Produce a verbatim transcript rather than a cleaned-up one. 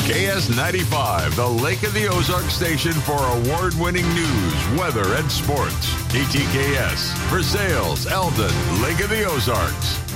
K S ninety-five, the Lake of the Ozarks station for award-winning news, weather, and sports. K T K S, Versailles, Eldon, Lake of the Ozarks.